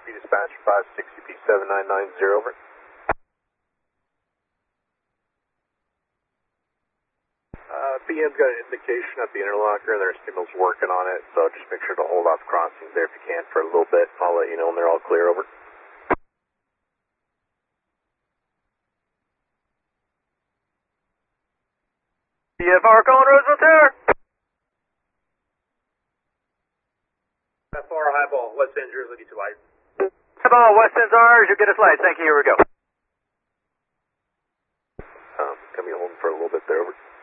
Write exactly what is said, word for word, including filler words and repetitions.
Murphy, dispatch five sixty P seven nine nine zero, over. Uh, P M's got an indication at the interlocker, and their signal's working on it, so just make sure to hold off crossings there if you can for a little bit. I'll let you know when they're all clear, over. T F R calling Roseville Tower. F R highball, West End, Jersey, to light. Highball, West End's ours, you'll get us lights. Thank you, here we go. Um, gonna be holding for a little bit there, over.